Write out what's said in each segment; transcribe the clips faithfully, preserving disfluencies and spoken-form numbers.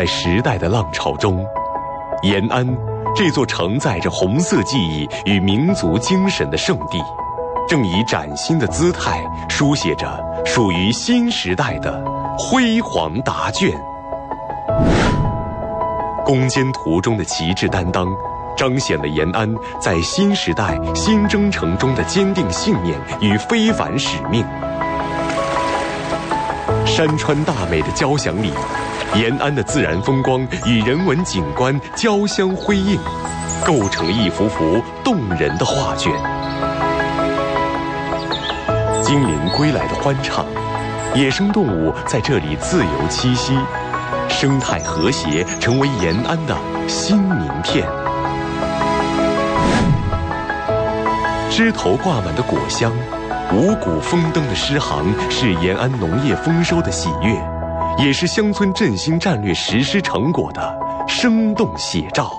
在时代的浪潮中，延安这座承载着红色记忆与民族精神的圣地，正以崭新的姿态书写着属于新时代的辉煌答卷。攻坚途中的旗帜担当，彰显了延安在新时代新征程中的坚定信念与非凡使命。山川大美的交响里，延安的自然风光与人文景观交相辉映，构成了一幅幅动人的画卷。精灵归来的欢唱，野生动物在这里自由栖息，生态和谐成为延安的新名片。枝头挂满的果香，五谷丰登的诗行，是延安农业丰收的喜悦，也是乡村振兴战略实施成果的生动写照。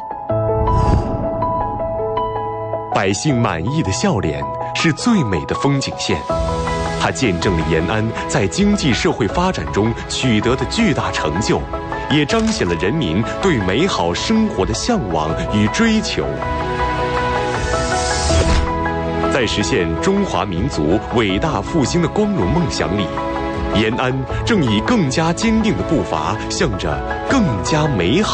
百姓满意的笑脸是最美的风景线，它见证了延安在经济社会发展中取得的巨大成就，也彰显了人民对美好生活的向往与追求。在实现中华民族伟大复兴的光荣梦想里，延安正以更加坚定的步伐，向着更加美好